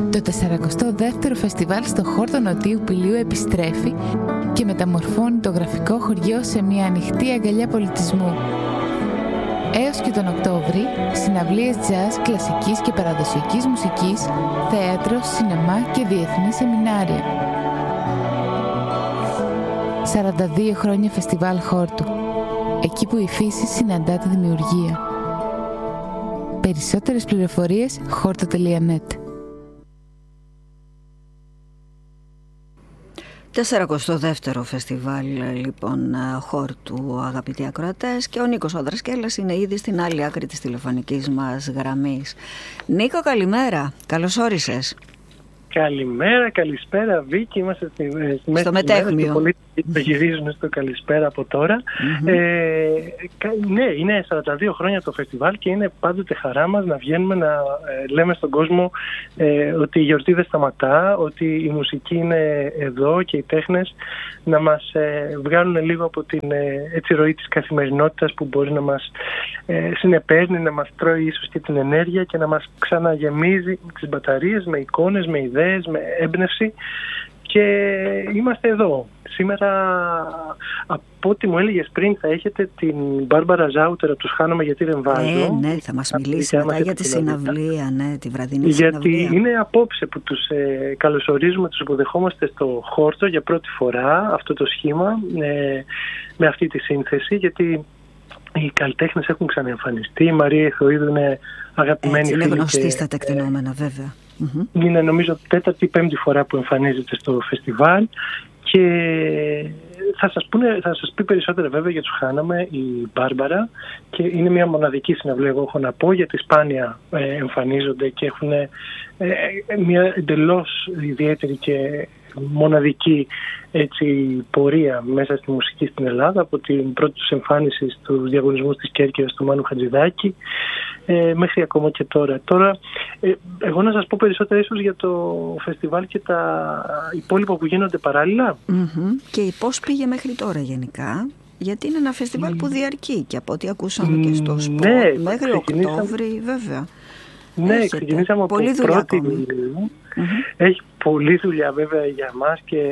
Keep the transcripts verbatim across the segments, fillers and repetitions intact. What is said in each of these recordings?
Το τεσσαρακοστό δεύτερο φεστιβάλ στο χόρτο Νοτίου Πηλίου επιστρέφει και μεταμορφώνει το γραφικό χωριό σε μια ανοιχτή αγκαλιά πολιτισμού. Έως και τον Οκτώβρη, συναυλίες jazz, κλασικής και παραδοσιακής μουσικής, θέατρο, σινεμά και διεθνή σεμινάρια. σαράντα δύο χρόνια φεστιβάλ χόρτου. Εκεί που η φύση συναντά τη δημιουργία. Περισσότερες πληροφορίες χόρτο τελεία νετ. τεσσαρακοστό δεύτερο φεστιβάλ λοιπόν χόρτου, αγαπητοί ακροατές, και ο Νίκος ο Δρασκέλας είναι ήδη στην άλλη άκρη της τηλεφωνικής μας γραμμής. Νίκο, καλημέρα, καλώς όρισες. Καλημέρα, καλησπέρα Βίκη, είμαστε στη, στη στο μετέχμιο. Πολλοί το γυρίζουν στο καλησπέρα από τώρα. Mm-hmm. Ε, ναι, είναι σαράντα δύο χρόνια το φεστιβάλ και είναι πάντοτε χαρά μας να βγαίνουμε να ε, λέμε στον κόσμο ε, ότι η γιορτή δεν σταματά, ότι η μουσική είναι εδώ και οι τέχνες να μας ε, βγάλουν λίγο από την ε, έτσι, ροή της καθημερινότητας που μπορεί να μας ε, συνεπέρνει, να μας τρώει ίσως και την ενέργεια και να μας ξαναγεμίζει τις μπαταρίες με εικόνες, με ιδέες, με έμπνευση, και είμαστε εδώ. Σήμερα, από ό,τι μου έλεγες πριν, θα έχετε την Μπάρμπαρα Ζάουτερ από τους Χάνομαι γιατί δεν βάζω. Ε, ναι, θα μας μιλήσει μετά για τη συναυλία, ναι, τη βραδινή γιατί συναυλία. Γιατί είναι απόψε που τους ε, καλωσορίζουμε, τους υποδεχόμαστε στο χόρτο για πρώτη φορά, αυτό το σχήμα, ε, με αυτή τη σύνθεση, γιατί οι καλλιτέχνες έχουν ξαναεμφανιστεί. Η Μαρία Ιθοίδου είναι αγαπημένη φίλη. Είναι γνωστή και, στα τεκτενόμενα, βέβαια. Είναι νομίζω τέταρτη ή πέμπτη φορά που εμφανίζεται στο φεστιβάλ και θα σας, πούνε, θα σας πει περισσότερα βέβαια για τους Χάναμε η Μπάρμπαρα, και είναι μια μοναδική συναυλία, εγώ έχω να πω, γιατί σπάνια ε, εμφανίζονται και έχουν ε, μια εντελώς ιδιαίτερη και μοναδική έτσι, πορεία μέσα στη μουσική στην Ελλάδα, από την πρώτη τους εμφάνιση στους διαγωνισμούς της Κέρκυρας του Μάνου Χατζηδάκη ε, μέχρι ακόμα και τώρα. Τώρα, ε, εγώ να σας πω περισσότερα ίσως για το φεστιβάλ και τα υπόλοιπα που γίνονται παράλληλα. Mm-hmm. Και πώς πήγε μέχρι τώρα γενικά, γιατί είναι ένα φεστιβάλ mm. που διαρκεί και από ό,τι ακούσαμε mm, και στο σπορ, ναι, μέχρι Οκτώβρη βέβαια. Ναι, έχετε ξεκινήσαμε από πρώτη Ιουλίου. Mm-hmm. Έχει πολλή δουλειά βέβαια για μας και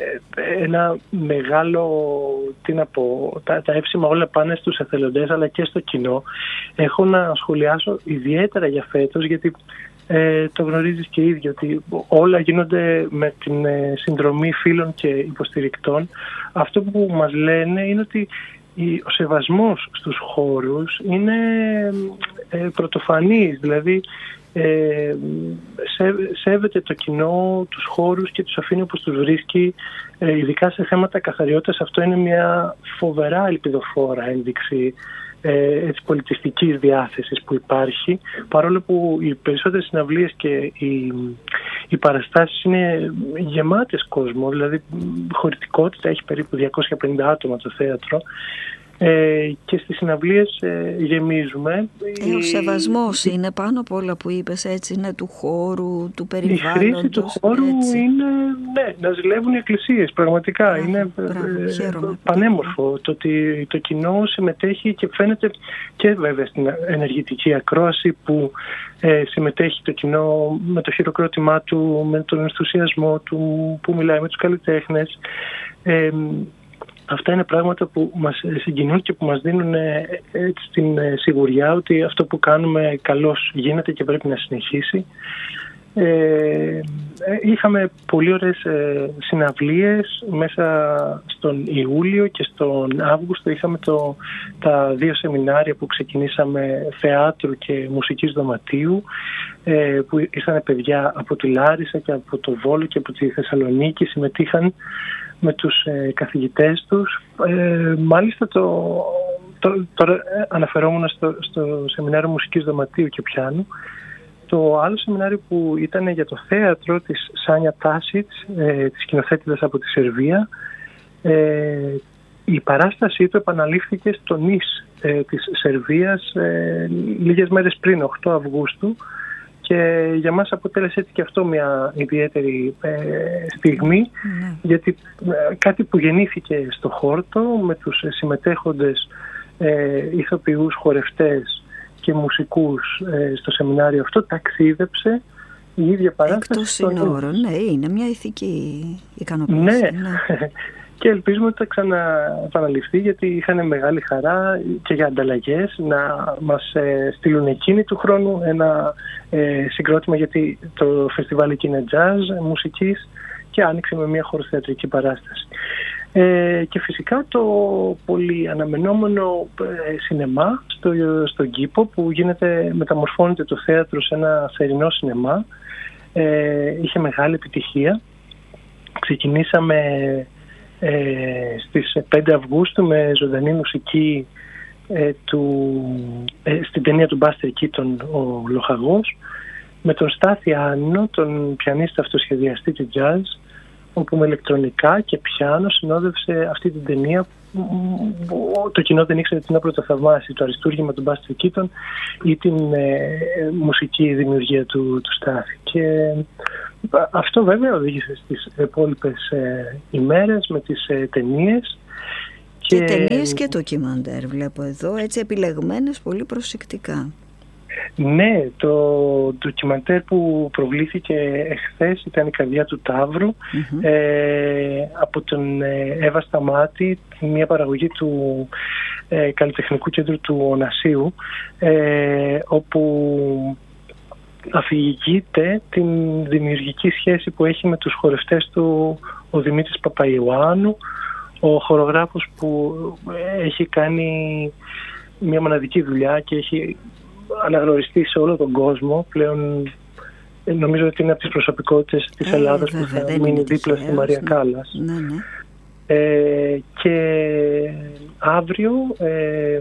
ένα μεγάλο, τι να πω, τα, τα εύσημα όλα πάνε στους εθελοντές αλλά και στο κοινό. Έχω να σχολιάσω ιδιαίτερα για φέτος, γιατί ε, το γνωρίζεις και ίδιο ότι όλα γίνονται με την ε, συνδρομή φίλων και υποστηρικτών. Αυτό που μας λένε είναι ότι ο σεβασμός στους χώρους είναι ε, πρωτοφανής, δηλαδή ε, σε, σέβεται το κοινό, τους χώρους και τους αφήνει όπως τους βρίσκει, ε, ειδικά σε θέματα καθαριότητας. Αυτό είναι μια φοβερά ελπιδοφόρα ένδειξη ε, έτσι, πολιτιστικής διάθεσης που υπάρχει, παρόλο που οι περισσότερες συναυλίες και οι, οι παραστάσεις είναι γεμάτες κόσμο, δηλαδή χωρητικότητα έχει περίπου διακόσια πενήντα άτομα το θέατρο. Ε, και στις συναυλίες ε, γεμίζουμε. Ε, ο σεβασμός η... είναι πάνω από όλα που είπες, έτσι, είναι του χώρου, του περιβάλλοντος. Η χρήση του χώρου έτσι. Είναι, ναι, να ζηλεύουν οι εκκλησίες, πραγματικά. Μπράβο, είναι μπράβο, ε, χαίρομαι, πανέμορφο το ότι το κοινό συμμετέχει και φαίνεται και βέβαια στην ενεργητική ακρόαση που ε, συμμετέχει το κοινό με το χειροκρότημά του, με τον ενθουσιασμό του, που μιλάει με τους καλλιτέχνες. Ε, Αυτά είναι πράγματα που μας συγκινούν και που μας δίνουν έτσι την σιγουριά ότι αυτό που κάνουμε καλώς γίνεται και πρέπει να συνεχίσει. Ε, είχαμε πολύ ωραίες ε, συναυλίες μέσα στον Ιούλιο και στον Αύγουστο. Είχαμε το, τα δύο σεμινάρια που ξεκινήσαμε, θεάτρου και μουσικής δωματίου, ε, που ήρθαν παιδιά από τη Λάρισα και από το Βόλο και από τη Θεσσαλονίκη, συμμετείχαν με τους ε, καθηγητές τους. Ε, μάλιστα το, το, τώρα αναφερόμουν στο, στο σεμινάριο μουσικής δωματίου και πιάνου. Το άλλο σεμινάριο που ήταν για το θέατρο της Σάνια Τάσιτς, ε, της σκηνοθέτηδας από τη Σερβία, ε, η παράστασή του επαναλήφθηκε στο Νις ε, της Σερβίας ε, λίγες μέρες πριν, οκτώ Αυγούστου, και για μας αποτέλεσε έτσι και αυτό μια ιδιαίτερη ε, στιγμή, mm. γιατί ε, κάτι που γεννήθηκε στο χόρτο με τους συμμετέχοντες ε, ηθοποιούς, χορευτές και μουσικούς ε, στο σεμινάριο αυτό, ταξίδεψε η ίδια παράσταση. Εκτός συνόρων, ναι, είναι μια ηθική ικανοποίηση. Ναι, ναι. Και ελπίζουμε ότι θα ξαναεπαναληφθεί, γιατί είχαν μεγάλη χαρά και για ανταλλαγές να μας ε, στείλουν εκείνη του χρόνου ένα ε, συγκρότημα, γιατί το φεστιβάλ εκεί είναι jazz μουσικής και άνοιξε με μια χορθεατρική παράσταση. Ε, και φυσικά το πολύ αναμενόμενο ε, σινεμά στο, στον κήπο, που γίνεται, μεταμορφώνεται το θέατρο σε ένα θερινό σινεμά. Ε, είχε μεγάλη επιτυχία. Ξεκινήσαμε ε, στις πέντε Αυγούστου με ζωντανή μουσική ε, του, ε, στην ταινία του Μπάστερ Κίτον, ο Λοχαγός, με τον Στάθη Άννο, τον πιανίστα αυτοσχεδιαστή του jazz, όπου με ηλεκτρονικά και πιάνο συνόδευσε αυτή την ταινία που το κοινό δεν ήξερε τι να πρωτοθαυμάσει, το αριστούργημα του Μπάστερ Κίτον ή την ε, μουσική δημιουργία του, του Στάθη. Και αυτό βέβαια οδήγησε στις υπόλοιπες ε, ημέρες με τις ε, ταινίες. Και, και ταινίες και ντοκιμαντέρ βλέπω εδώ, έτσι επιλεγμένες πολύ προσεκτικά. Ναι, το ντοκιμαντέρ που προβλήθηκε εχθές ήταν η Καρδιά του Ταύρου, mm-hmm. ε, από τον ε, Εύα Σταμάτη, μια παραγωγή του ε, Καλλιτεχνικού Κέντρου του Ωνασίου, ε, όπου αφηγείται την δημιουργική σχέση που έχει με τους χορευτές του ο Δημήτρης Παπαϊωάννου, ο χορογράφος που έχει κάνει μια μοναδική δουλειά και έχει αναγνωριστεί σε όλο τον κόσμο. Πλέον νομίζω ότι είναι από τις προσωπικότητες της ε, Ελλάδας βέβαια, που θα μείνει δίπλα στη Μαρία ναι. Κάλλας. Ναι, ναι. Ε, και αύριο ε,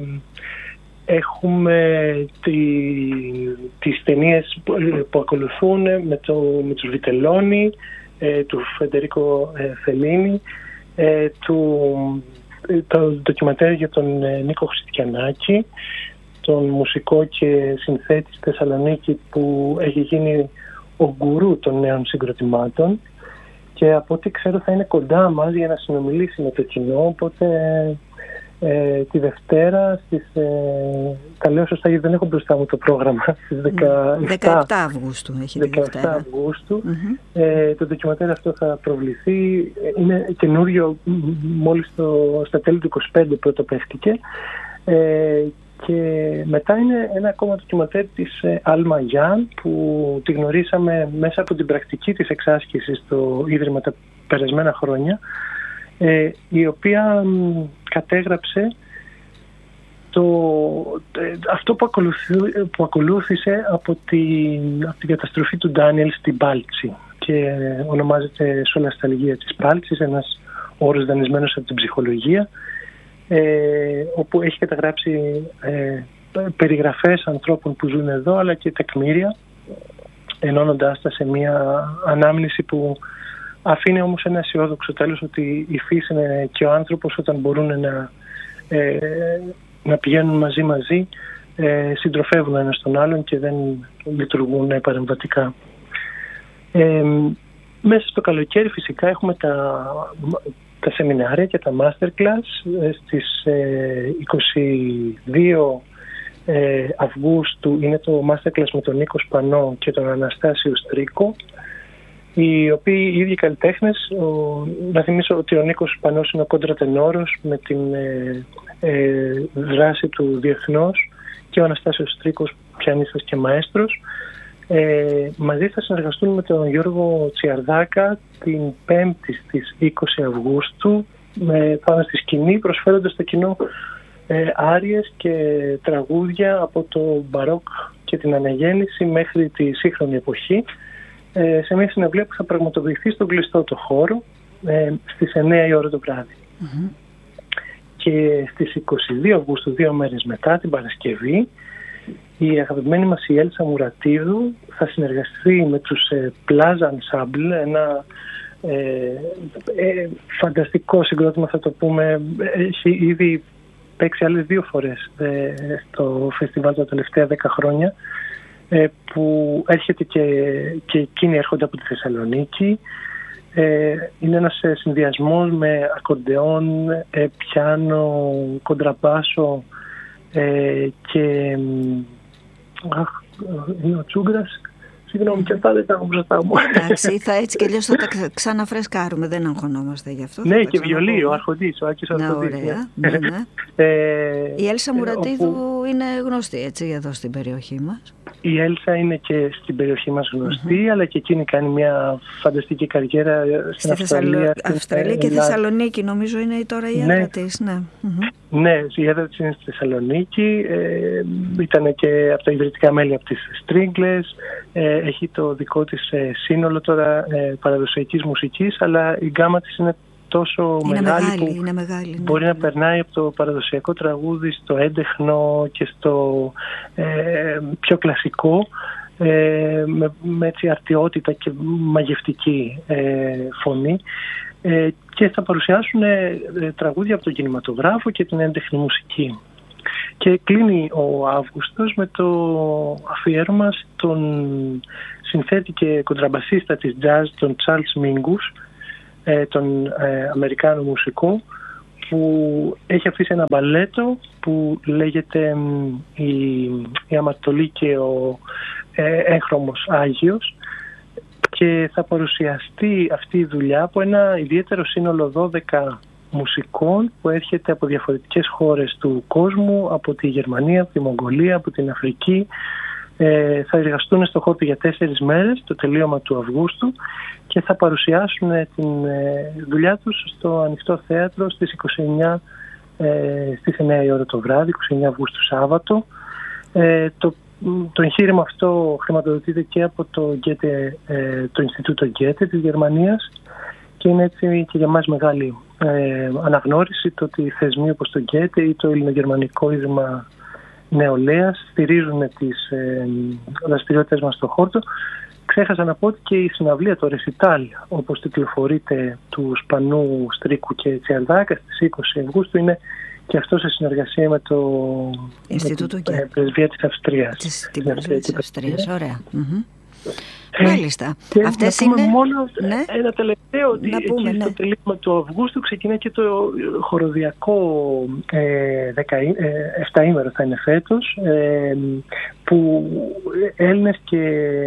έχουμε τη, τις ταινίες που, που ακολουθούν με, το, με τους Βιτελόνι, ε, του Φεντερίκο ε, Φελίνη, ε, του, το ντοκιμαντέρ για τον ε, Νίκο Χριστιανάκη, τον μουσικό και συνθέτη στη Θεσσαλονίκη, που έχει γίνει ο γκουρού των νέων συγκροτημάτων, και από ό,τι ξέρω θα είναι κοντά μας για να συνομιλήσει με το κοινό. Οπότε ε, τη Δευτέρα στις, ε, τα λέω σωστά γιατί δεν έχω μπροστά μου το πρόγραμμα, στις δεκαεπτά Αυγούστου έχει τη δεκαεπτά Αυγούστου. Mm-hmm. Ε, το ντοκιμαντέρ αυτό θα προβληθεί, είναι καινούριο, μόλις το, στα τέλη του είκοσι πέντε πρωτοπαίχτηκε. Ε, Και μετά είναι ένα ακόμα ντοκιμαντέρ της Άλμα Γιάν, που τη γνωρίσαμε μέσα από την πρακτική της εξάσκησης στο Ίδρυμα τα περασμένα χρόνια, ε, η οποία μ, κατέγραψε το, ε, αυτό που, ακολουθή, που ακολούθησε από την, από την καταστροφή του Ντάνιελ στην Πάλτσι, και ονομάζεται «Σολασταλγία της Πάλτσης», ένας όρος δανεισμένος από την ψυχολογία, Ε, όπου έχει καταγράψει ε, περιγραφές ανθρώπων που ζουν εδώ, αλλά και τεκμήρια, ενώνοντάς τα σε μια ανάμνηση που αφήνει όμως ένα αισιόδοξο τέλος, ότι η φύση είναι και ο άνθρωπος, όταν μπορούν να, ε, να πηγαίνουν μαζί μαζί, ε, συντροφεύουν ένας τον άλλον και δεν λειτουργούν παρεμβατικά. Ε, μέσα στο καλοκαίρι φυσικά έχουμε τα τα σεμινάρια και τα masterclass. Στις είκοσι δύο Αυγούστου είναι το masterclass με τον Νίκο Σπανό και τον Αναστάσιο Στρίκο, οι οποίοι οι ίδιοι καλλιτέχνες. Να θυμίσω ότι ο Νίκος Σπανός είναι ο κόντρατενόρος με την ε, ε, δράση του διεθνώς, και ο Αναστάσιος Στρίκος πιανίστας και μαέστρος. Ε, μαζί θα συνεργαστούν με τον Γιώργο Τσιαρδάκα την Πέμπτη στις είκοσι Αυγούστου, με, πάνω στη σκηνή, προσφέροντας στο κοινό ε, άριες και τραγούδια από το μπαρόκ και την αναγέννηση μέχρι τη σύγχρονη εποχή, ε, σε μια συναυλία που θα πραγματοποιηθεί στον κλειστό το χώρο ε, στις εννιά η ώρα το βράδυ. Mm-hmm. Και στις είκοσι δύο Αυγούστου, δύο μέρες μετά, την Παρασκευή, η αγαπημένη μας η Έλσα Μουρατίδου θα συνεργαστεί με τους ε, Plaza Ensemble, ένα ε, ε, φανταστικό συγκρότημα, θα το πούμε. Έχει ήδη παίξει άλλες δύο φορές ε, στο φεστιβάλ τα τελευταία δέκα χρόνια, ε, που έρχεται και, και εκείνοι έρχονται από τη Θεσσαλονίκη. Ε, είναι ένας ε, συνδυασμός με ακορντεόν, ε, πιάνο, κοντραπάσο ε, και... Αχ, είναι ο Τσούγκρας Συγγνώμη, και αυτά δεν τα έχω μπροστά μου. Εντάξει, θα έτσι και αλλιώς θα τα ξαναφρεσκάρουμε, δεν αγχωνόμαστε γι' αυτό. Ναι, και βιολί, ο Αρχοντής, ο Άκης ο Αρχοντής. Ωραία, ναι, ναι. ε, η Έλσα Μουρατίδου όπου... είναι γνωστή, έτσι, εδώ στην περιοχή μας. Η Έλσα είναι και στην περιοχή μας γνωστή, mm-hmm. αλλά και εκείνη κάνει μια φανταστική καριέρα στην στη Αυστραλία. Στην Αυστραλία και Θεσσαλονίκη, νομίζω είναι τώρα η έδρα ναι. της. Ναι. Mm-hmm. ναι, η έδρα της είναι στη Θεσσαλονίκη. Ε, ήταν και από τα ιδρυτικά μέλη από τις Στρίγκλες. Ε, έχει το δικό της ε, σύνολο τώρα ε, παραδοσιακής μουσικής, αλλά η γκάμα της είναι τόσο είναι μεγάλη, μεγάλη που είναι μεγάλη, μπορεί ναι. να περνάει από το παραδοσιακό τραγούδι στο έντεχνο και στο ε, πιο κλασικό ε, με, με έτσι αρτιότητα και μαγευτική ε, φωνή ε, και θα παρουσιάσουν ε, τραγούδια από τον κινηματογράφο και την έντεχνη μουσική. Και κλείνει ο Αύγουστος με το αφιέρωμα στον συνθέτη και κοντραμπασίστα της jazz, τον Charles Mingus, τον ε, Αμερικάνο μουσικό, που έχει αφήσει ένα μπαλέτο που λέγεται η, η Αμαρτωλή και ο ε, έγχρωμος Άγιος, και θα παρουσιαστεί αυτή η δουλειά από ένα ιδιαίτερο σύνολο δώδεκα μουσικών που έρχεται από διαφορετικές χώρες του κόσμου, από τη Γερμανία, από τη Μογγολία, από την Αφρική. Ε, θα εργαστούν στο χώρο για τέσσερις μέρες, το τελείωμα του Αυγούστου, και θα παρουσιάσουν την ε, δουλειά τους στο Ανοιχτό Θέατρο στις είκοσι εννιά, ε, στις εννιά η ώρα το βράδυ, είκοσι εννιά Αυγούστου Σάββατο. Ε, το, το εγχείρημα αυτό χρηματοδοτείται και από το, Goethe, ε, το Ινστιτούτο Goethe της Γερμανίας, και είναι έτσι και για μας μεγάλη ε, αναγνώριση το ότι θεσμοί όπως το Goethe ή το Ελληνογερμανικό Ίδρυμα Νεολαίας στηρίζουν τις ε, δραστηριότητες μας στο χόρτο. Ξέχασα να πω ότι και η συναυλία, το Ρεσιτάλ, όπως κυκλοφορείται, του Σπανού, Στρίκου και Τσιαρδάκα στις είκοσι Αυγούστου, είναι και αυτό σε συνεργασία με το Ινστιτούτο με την ε, Πρεσβεία της Αυστρίας. Την Πρεσβεία της Αυστρίας, ωραία. Mm-hmm. Ε, Μάλιστα. Και αυτές να πούμε είναι... μόνο ναι. ένα τελευταίο, ότι να πούμε, εκεί ναι. στο τελείωμα του Αυγούστου ξεκινάει και το χοροδιακό ε, εφταήμερο θα είναι φέτος, ε, που Έλληνες και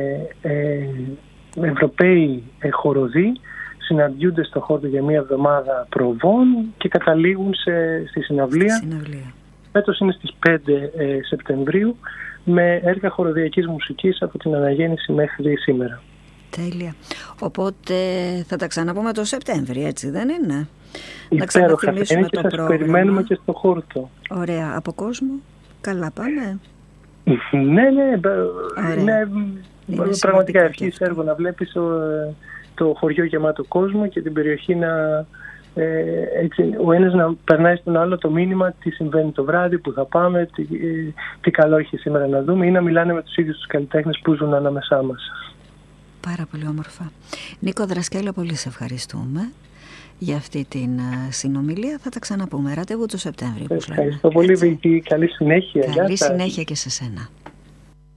ε, Ευρωπαίοι ε, χοροδοί συναντιούνται στο χώρο για μία εβδομάδα προβών και καταλήγουν σε, στη συναυλία. Στη συναυλία. Φέτος είναι στις πέντε ε, Σεπτεμβρίου, με έργα χοροδιακής μουσικής από την αναγέννηση μέχρι σήμερα. Τέλεια. Οπότε θα τα ξαναπούμε το Σεπτέμβρη, έτσι δεν είναι? Υπέροχα, θα είναι και σας περιμένουμε και στο χόρτο. Ωραία. Από κόσμο, καλά πάμε? Ναι, ναι, είναι, είναι πραγματικά ευχής έργο να βλέπεις ο, το χωριό γεμάτο κόσμο και την περιοχή να... Ε, έτσι, ο ένας να περνάει στον άλλο το μήνυμα τι συμβαίνει το βράδυ, που θα πάμε, τι, τι καλό έχει σήμερα να δούμε, ή να μιλάνε με τους ίδιους τους καλλιτέχνες που ζουν ανάμεσά μας. Πάρα πολύ όμορφα. Νίκο Δρασκέλα, πολύ σε ευχαριστούμε για αυτή την συνομιλία. Θα τα ξαναπούμε. Ραντεβού το Σεπτέμβριο. Ευχαριστώ πολύ, Βίκη. Καλή συνέχεια. Καλή συνέχεια και σε σένα.